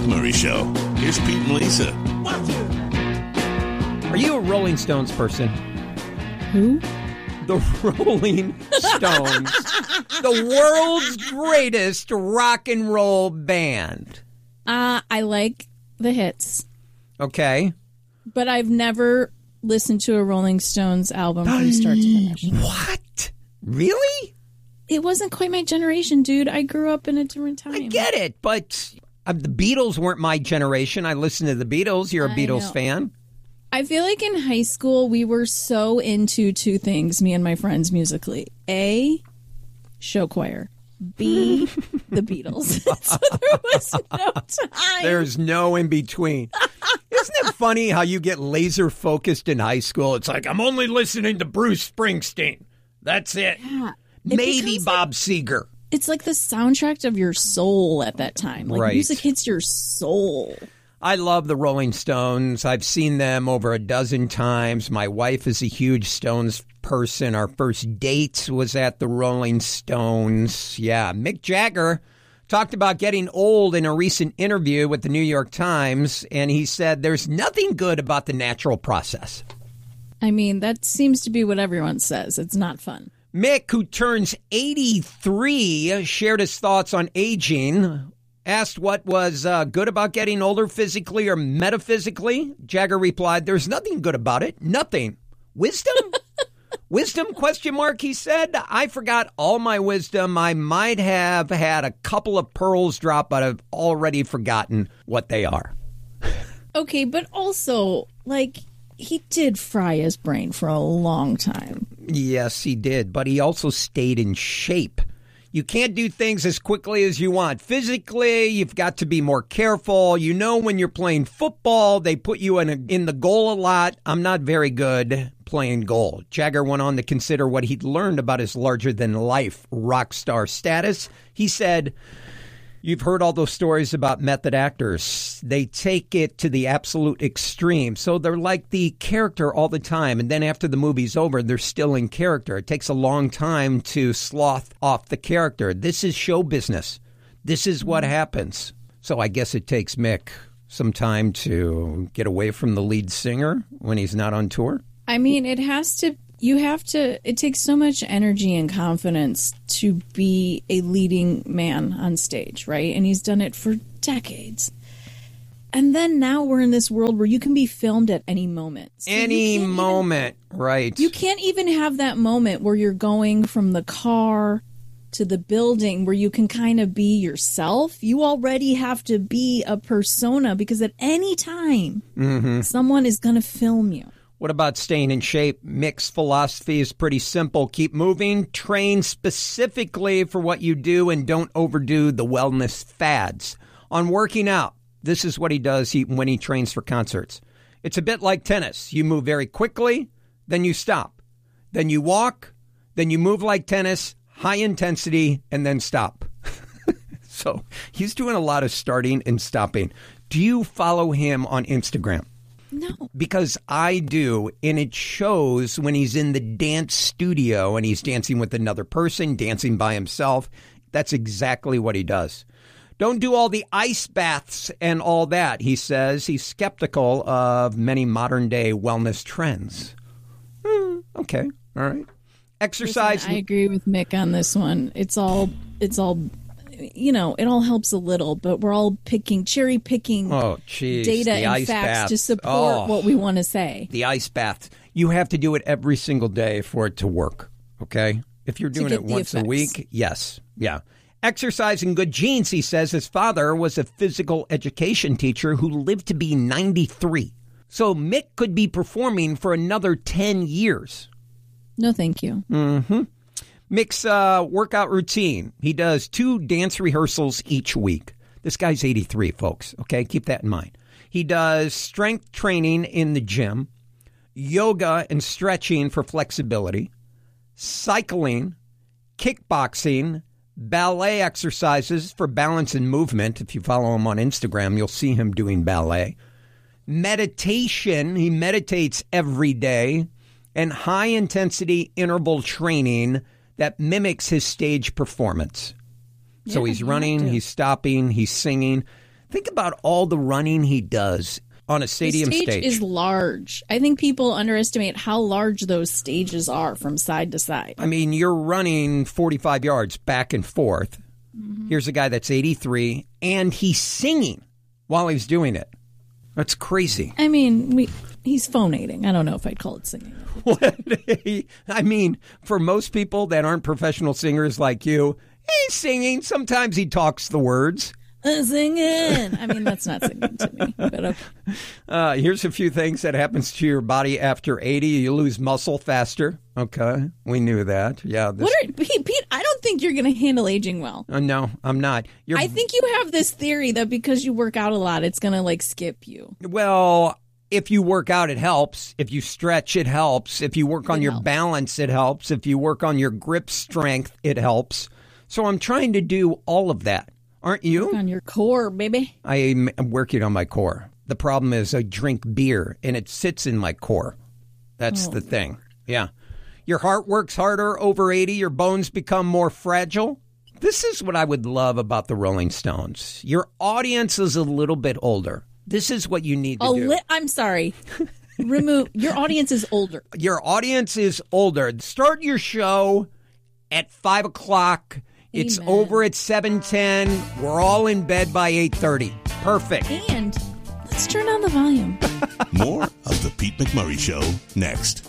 McMurray Show. Here's Pete and Lisa. Are you a Rolling Stones person? Who? The Rolling Stones. The world's greatest rock and roll band. I like the hits. Okay. But I've never listened to a Rolling Stones album from start to finish. What? Really? It wasn't quite my generation, dude. I grew up in a different time. I get it, but the Beatles weren't my generation. I listened to the Beatles. You're a Beatles fan. I feel like in high school, we were so into two things, me and my friends musically. A, show choir. B, the Beatles. So there was no time. There's no in between. Isn't it funny how you get laser focused in high school? It's like, I'm only listening to Bruce Springsteen. That's it. Yeah. Maybe Bob Seger. It's like the soundtrack of your soul at that time. Like Right. music hits your soul. I love the Rolling Stones. I've seen them over a dozen times. My wife is a huge Stones person. Our first date was at the Rolling Stones. Yeah, Mick Jagger talked about getting old in a recent interview with the New York Times, and he said there's nothing good about the natural process. I mean, that seems to be what everyone says. It's not fun. Mick, who turns 83, shared his thoughts on aging. Asked what was good about getting older physically or metaphysically, Jagger replied, there's nothing good about it. Nothing. Wisdom? Wisdom, question mark, he said. I forgot all my wisdom. I might have had a couple of pearls drop, but I've already forgotten what they are. Okay, but also, like, he did fry his brain for a long time. Yes, he did, but he also stayed in shape. You can't do things as quickly as you want. Physically, you've got to be more careful. You know, when you're playing football, they put you in the goal a lot. I'm not very good playing goal. Jagger went on to consider what he'd learned about his larger-than-life rock star status. He said, you've heard all those stories about method actors. They take it to the absolute extreme. So they're like the character all the time. And then after the movie's over, they're still in character. It takes a long time to slough off the character. This is show business. This is what happens. So I guess it takes Mick some time to get away from the lead singer when he's not on tour. I mean, it takes so much energy and confidence to be a leading man on stage, right? And he's done it for decades. And then now we're in this world where you can be filmed at any moment. So right. You can't even have that moment where you're going from the car to the building where you can kind of be yourself. You already have to be a persona because at any time, someone is going to film you. What about staying in shape? Mick's philosophy is pretty simple. Keep moving, train specifically for what you do, and don't overdo the wellness fads. On working out, this is what he does when he trains for concerts. It's a bit like tennis. You move very quickly, then you stop. Then you walk, then you move like tennis, high intensity, and then stop. So he's doing a lot of starting and stopping. Do you follow him on Instagram? No. Because I do, and it shows when he's in the dance studio and he's dancing with another person, dancing by himself. That's exactly what he does. Don't do all the ice baths and all that, he says. He's skeptical of many modern-day wellness trends. Okay, all right. Exercise. Listen, I agree with Mick on this one. It's all, you know, it all helps a little, but we're all cherry picking data and facts to support what we want to say. The ice bath. You have to do it every single day for it to work, okay? If you're doing it once a week, yes. Yeah. Exercise in good genes, he says. His father was a physical education teacher who lived to be 93. So Mick could be performing for another 10 years. No, thank you. Mm-hmm. Mick's workout routine. He does 2 dance rehearsals each week. This guy's 83, folks. Okay, keep that in mind. He does strength training in the gym, yoga and stretching for flexibility, cycling, kickboxing, ballet exercises for balance and movement. If you follow him on Instagram, you'll see him doing ballet. Meditation. He meditates every day. And high-intensity interval training that mimics his stage performance. So he's running, he's stopping, he's singing. Think about all the running he does on a stadium the stage. stage is large. I think people underestimate how large those stages are from side to side. I mean, you're running 45 yards back and forth. Mm-hmm. Here's a guy that's 83, and he's singing while he's doing it. That's crazy. I mean, he's phonating. I don't know if I'd call it singing. I mean, for most people that aren't professional singers like you, he's singing. Sometimes he talks the words. Singing. I mean, that's not singing to me. But okay. Here's a few things that happens to your body after 80. You lose muscle faster. Okay, we knew that. Yeah. Pete, I don't think you're going to handle aging well. No, I'm not. I think you have this theory that because you work out a lot, it's going to like skip you. Well, if you work out, it helps. If you stretch, it helps. If you work on your balance, it helps. If you work on your grip strength, it helps. So I'm trying to do all of that. Aren't you? Work on your core, baby. I'm working on my core. The problem is I drink beer, and it sits in my core. That's the thing. Yeah. Your heart works harder over 80. Your bones become more fragile. This is what I would love about the Rolling Stones. Your audience is a little bit older. This is what you need to do. I'm sorry. Remove. Your audience is older. Your audience is older. Start your show at 5 o'clock. It's over at 7:10. We're all in bed by 8:30. Perfect. And let's turn down the volume. More of the Pete McMurray Show next.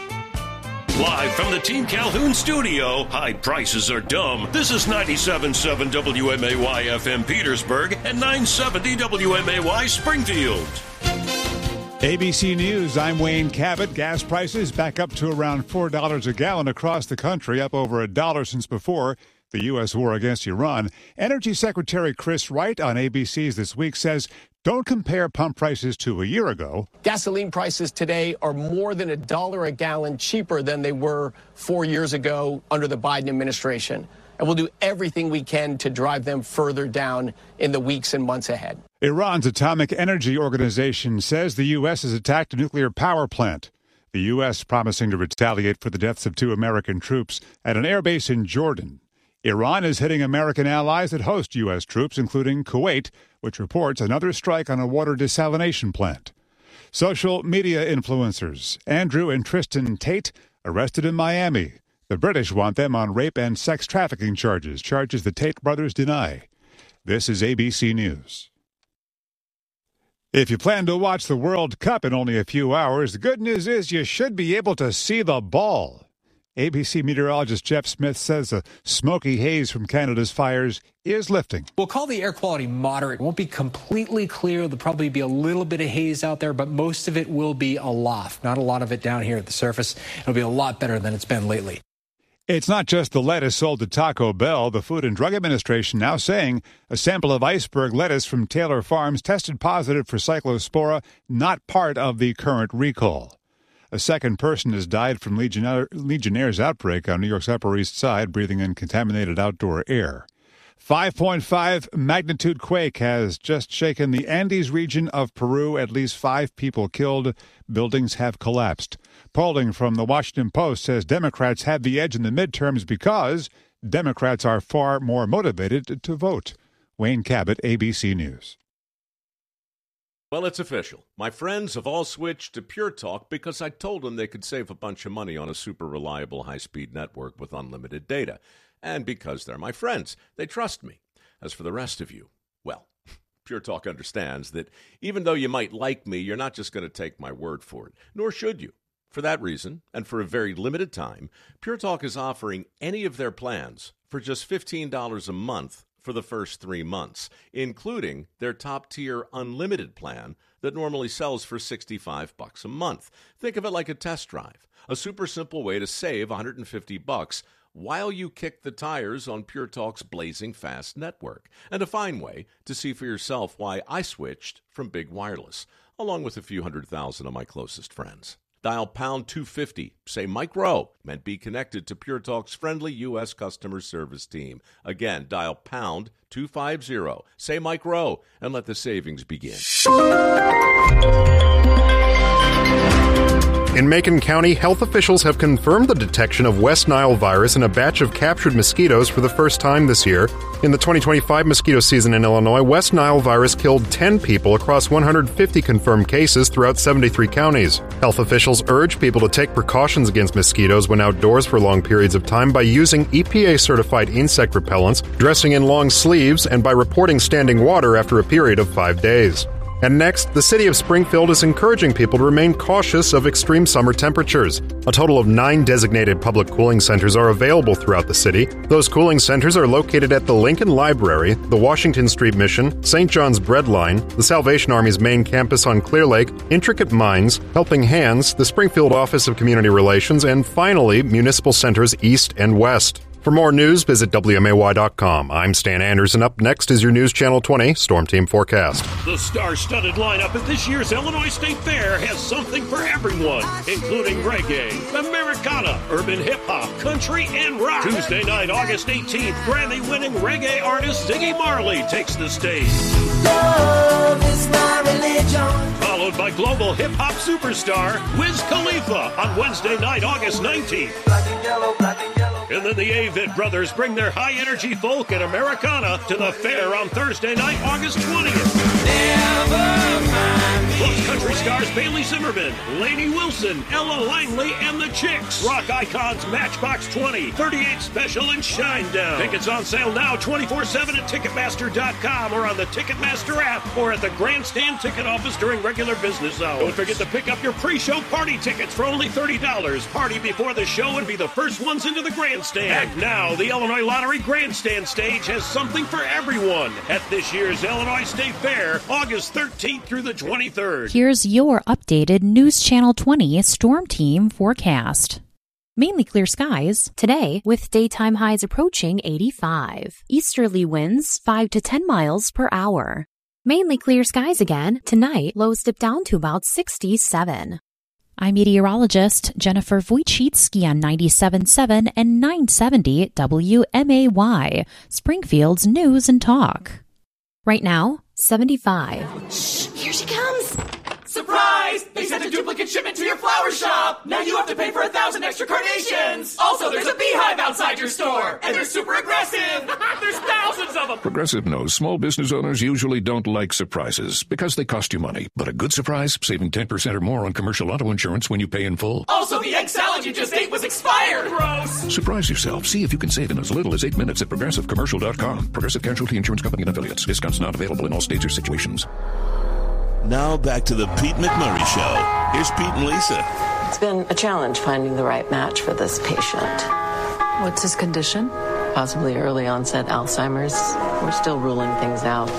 Live from the Team Calhoun studio, high prices are dumb. This is 97.7 WMAY FM Petersburg and 970 WMAY Springfield. ABC News, I'm Wayne Cabot. Gas prices back up to around $4 a gallon across the country, up over $1 since before the U.S. war against Iran. Energy Secretary Chris Wright on ABC's This Week says, don't compare pump prices to a year ago. Gasoline prices today are more than $1 a gallon cheaper than they were 4 years ago under the Biden administration. And we'll do everything we can to drive them further down in the weeks and months ahead. Iran's Atomic Energy Organization says the U.S. has attacked a nuclear power plant. The U.S. promising to retaliate for the deaths of 2 American troops at an airbase in Jordan. Iran is hitting American allies that host U.S. troops, including Kuwait, which reports another strike on a water desalination plant. Social media influencers Andrew and Tristan Tate arrested in Miami. The British want them on rape and sex trafficking charges the Tate brothers deny. This is ABC News. If you plan to watch the World Cup in only a few hours, the good news is you should be able to see the ball. ABC meteorologist Jeff Smith says the smoky haze from Canada's fires is lifting. We'll call the air quality moderate. It won't be completely clear. There'll probably be a little bit of haze out there, but most of it will be aloft. Not a lot of it down here at the surface. It'll be a lot better than it's been lately. It's not just the lettuce sold to Taco Bell. The Food and Drug Administration now saying a sample of iceberg lettuce from Taylor Farms tested positive for Cyclospora, not part of the current recall. A second person has died from Legionnaire's outbreak on New York's Upper East Side, breathing in contaminated outdoor air. 5.5 magnitude quake has just shaken the Andes region of Peru. At least 5 people killed. Buildings have collapsed. Polling from the Washington Post says Democrats have the edge in the midterms because Democrats are far more motivated to vote. Wayne Cabot, ABC News. Well, it's official. My friends have all switched to Pure Talk because I told them they could save a bunch of money on a super reliable high-speed network with unlimited data. And because they're my friends, they trust me. As for the rest of you, well, Pure Talk understands that even though you might like me, you're not just going to take my word for it, nor should you. For that reason, and for a very limited time, Pure Talk is offering any of their plans for just $15 a month for the first 3 months, including their top-tier unlimited plan that normally sells for $65 a month. Think of it like a test drive, a super simple way to save $150 while you kick the tires on Pure Talk's blazing fast network, and a fine way to see for yourself why I switched from Big Wireless, along with a few 100,000 of my closest friends. Dial pound 250, say Mike Rowe, and be connected to Pure Talk's friendly U.S. customer service team. Again, dial pound 250, say Mike Rowe, and let the savings begin. In Macon County, health officials have confirmed the detection of West Nile virus in a batch of captured mosquitoes for the first time this year. In the 2025 mosquito season in Illinois, West Nile virus killed 10 people across 150 confirmed cases throughout 73 counties. Health officials urge people to take precautions against mosquitoes when outdoors for long periods of time by using EPA-certified insect repellents, dressing in long sleeves, and by reporting standing water after a period of 5 days. And next, the city of Springfield is encouraging people to remain cautious of extreme summer temperatures. A total of 9 designated public cooling centers are available throughout the city. Those cooling centers are located at the Lincoln Library, the Washington Street Mission, St. John's Breadline, the Salvation Army's main campus on Clear Lake, Intricate Minds, Helping Hands, the Springfield Office of Community Relations, and finally, municipal centers east and west. For more news, visit WMAY.com. I'm Stan Anderson. Up next is your News Channel 20 Storm Team Forecast. The star-studded lineup at this year's Illinois State Fair has something for everyone, including reggae, Americana, urban hip-hop, country, and rock. Tuesday night, August 18th, Grammy-winning reggae artist Ziggy Marley takes the stage. Love is my religion. Followed by global hip-hop superstar Wiz Khalifa on Wednesday night, August 19th. Black and yellow, black and yellow. And then the Avett Brothers bring their high-energy folk and Americana to the fair on Thursday night, August 20th. Plus country stars Bailey Zimmerman, Lainey Wilson, Ella Langley, and the Chicks. Rock icons Matchbox 20, 38 Special, and Shinedown. Tickets on sale now 24/7 at Ticketmaster.com or on the Ticketmaster app or at the Grandstand ticket office during regular business hours. Don't forget to pick up your pre-show party tickets for only $30. Party before the show and be the first ones into the Grandstand. And now, the Illinois Lottery Grandstand stage has something for everyone at this year's Illinois State Fair, August 13th through the 23rd. Here's your updated News Channel 20 Storm Team forecast. Mainly clear skies today with daytime highs approaching 85. Easterly winds 5 to 10 miles per hour. Mainly clear skies again tonight, lows dip down to about 67. I'm meteorologist Jennifer Wojcicki on 97.7 and 970 WMAY, Springfield's News and Talk. Right now, 75. Shh, here she comes. Surprise! They sent a duplicate shipment to your flower shop. Now you have to pay for 1,000 extra carnations. Also, there's a beehive outside your store, and they're super aggressive. There's thousands of them. Progressive knows small business owners usually don't like surprises because they cost you money. But a good surprise, saving 10% or more on commercial auto insurance when you pay in full. Also, the egg salad you just ate was expired. Gross. Surprise yourself. See if you can save in as little as 8 minutes at ProgressiveCommercial.com. Progressive Casualty Insurance Company and Affiliates. Discounts not available in all states or situations. Now back to the Pete McMurray Show. Here's Pete and Lisa. It's been a challenge finding the right match for this patient. What's his condition? Possibly early onset Alzheimer's. We're still ruling things out.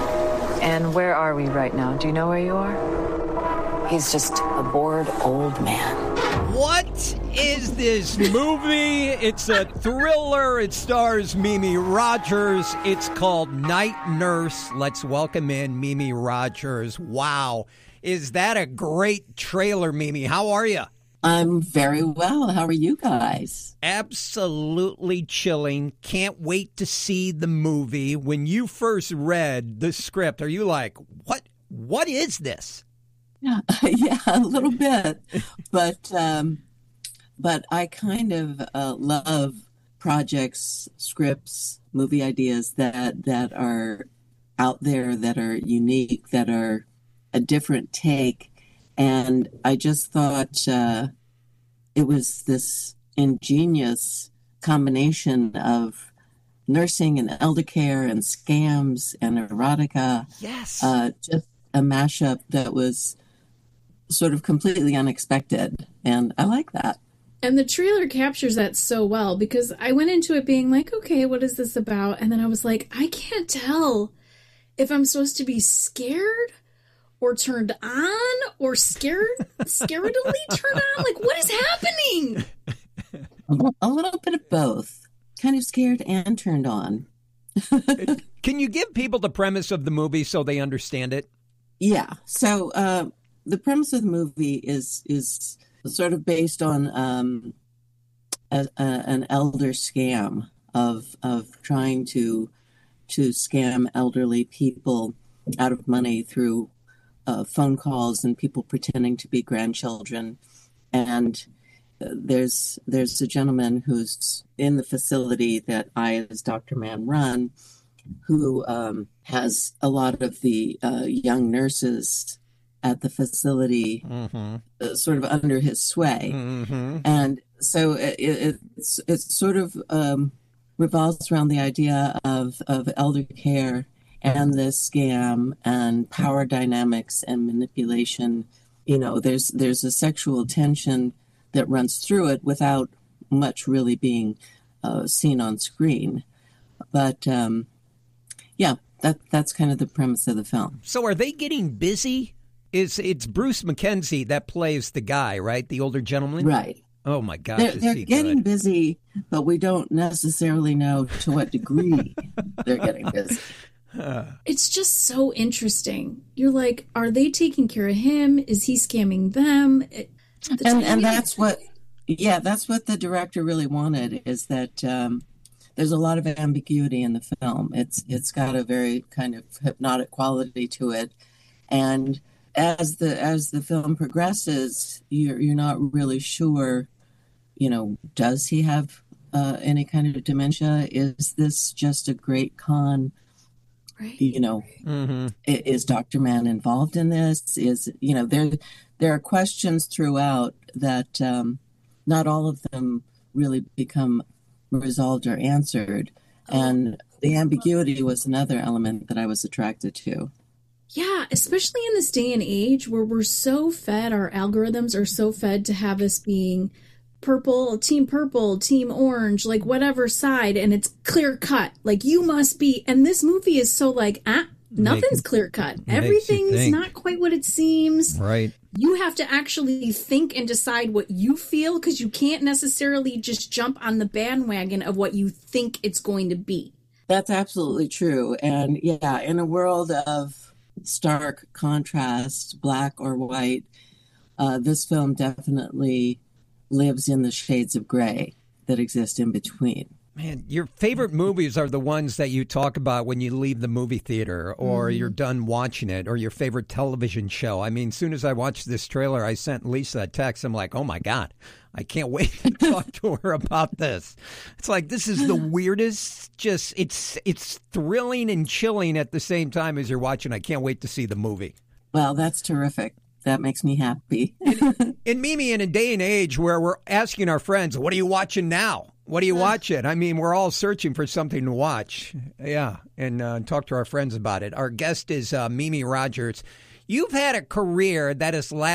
And where are we right now? Do you know where you are? He's just a bored old man. What is this movie? It's a thriller. It stars Mimi Rogers. It's called Night Nurse. Let's welcome in Mimi Rogers. Wow. Is that a great trailer, Mimi? How are you? I'm very well. How are you guys? Absolutely chilling. Can't wait to see the movie. When you first read the script, are you like, what is this? Yeah, a little bit, but I kind of love projects, scripts, movie ideas that are out there, that are unique, that are a different take, and I just thought it was this ingenious combination of nursing and elder care and scams and erotica. Yes, just a mashup that was sort of completely unexpected, and I like that. And the trailer captures that so well, because I went into it being like, okay, what is this about? And then I was like, I can't tell if I'm supposed to be scared or turned on or scaredly turned on. Like, what is happening? A little bit of both. Kind of scared and turned on. Can you give people the premise of the movie so they understand it? Yeah. So the premise of the movie is sort of based on an elder scam of trying to scam elderly people out of money through phone calls and people pretending to be grandchildren. And there's a gentleman who's in the facility that I, as Dr. Mann, run, who has a lot of the young nurses at the facility sort of under his sway. And so it's sort of revolves around the idea of elder care and the scam and power dynamics and manipulation. You know, there's a sexual tension that runs through it without much really being seen on screen. But that's kind of the premise of the film. So are they getting busy? It's Bruce McKenzie that plays the guy, right? The older gentleman? Right. Oh, my gosh. They're getting busy, but we don't necessarily know to what degree they're getting busy. It's just so interesting. You're like, are they taking care of him? Is he scamming them? And that's what the director really wanted, is that there's a lot of ambiguity in the film. It's got a very kind of hypnotic quality to it, and as the film progresses, you're not really sure. You know, does he have any kind of dementia? Is this just a great con? Right. You know, is Dr. Mann involved in this? There are questions throughout that not all of them really become resolved or answered. And the ambiguity was another element that I was attracted to. Yeah, especially in this day and age where we're so fed, our algorithms are so fed to have us being purple, team orange, like whatever side, and it's clear cut. Like you must be, and this movie is so like, nothing's clear cut. Everything's not quite what it seems. Right. You have to actually think and decide what you feel, because you can't necessarily just jump on the bandwagon of what you think it's going to be. That's absolutely true. And yeah, in a world of stark contrast, black or white, this film definitely lives in the shades of gray that exist in between. Man, your favorite movies are the ones that you talk about when you leave the movie theater or you're done watching it, or your favorite television show. I mean, as soon as I watched this trailer, I sent Lisa a text. I'm like, oh, my God, I can't wait to talk to her about this. It's like, this is the weirdest, just it's thrilling and chilling at the same time as you're watching. I can't wait to see the movie. Well, that's terrific. That makes me happy. And Mimi, in a day and age where we're asking our friends, what are you watching now? What are you watching? I mean, we're all searching for something to watch. Yeah, and talk to our friends about it. Our guest is Mimi Rogers. You've had a career that has lasted